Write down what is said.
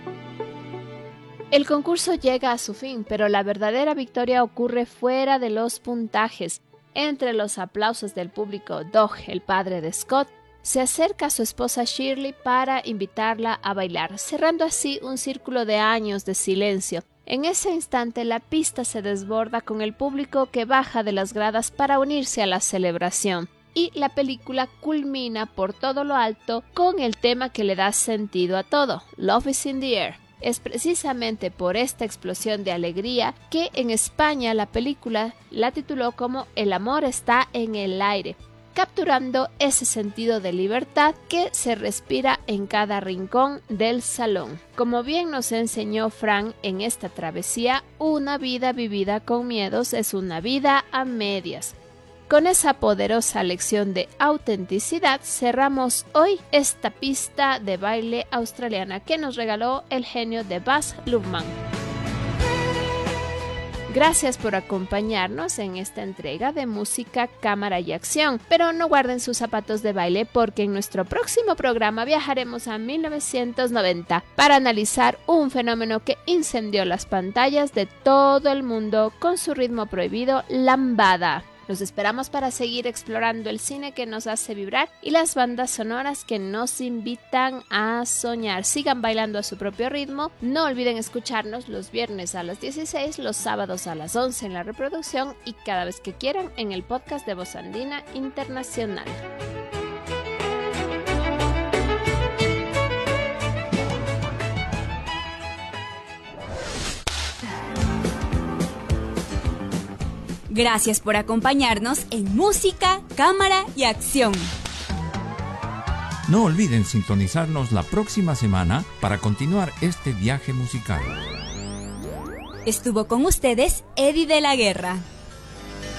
El concurso llega a su fin, pero la verdadera victoria ocurre fuera de los puntajes. Entre los aplausos del público, Doug, el padre de Scott, se acerca a su esposa Shirley para invitarla a bailar, cerrando así un círculo de años de silencio. En ese instante la pista se desborda con el público que baja de las gradas para unirse a la celebración. Y la película culmina por todo lo alto con el tema que le da sentido a todo, Love is in the Air. Es precisamente por esta explosión de alegría que en España la película la tituló como El amor está en el aire, capturando ese sentido de libertad que se respira en cada rincón del salón. Como bien nos enseñó Frank en esta travesía, una vida vivida con miedos es una vida a medias. Con esa poderosa lección de autenticidad cerramos hoy esta pista de baile australiana que nos regaló el genio de Baz Luhrmann. Gracias por acompañarnos en esta entrega de música, cámara y acción, pero no guarden sus zapatos de baile porque en nuestro próximo programa viajaremos a 1990 para analizar un fenómeno que incendió las pantallas de todo el mundo con su ritmo prohibido, lambada. Los esperamos para seguir explorando el cine que nos hace vibrar y las bandas sonoras que nos invitan a soñar. Sigan bailando a su propio ritmo. No olviden escucharnos los viernes a las 16, los sábados a las 11 en la reproducción y cada vez que quieran en el podcast de Voz Andina Internacional. Gracias por acompañarnos en Música, Cámara y Acción. No olviden sintonizarnos la próxima semana para continuar este viaje musical. Estuvo con ustedes Eddie de la Guerra.